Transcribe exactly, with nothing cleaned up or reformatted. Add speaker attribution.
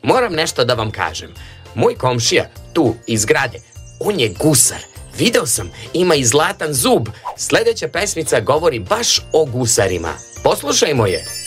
Speaker 1: moram nešto da vam kažem. Moj komšija, tu, iz zgrade, on je gusar. Video sam, ima i zlatan zub. Sljedeća pesmica govori baš o gusarima. Poslušajmo je.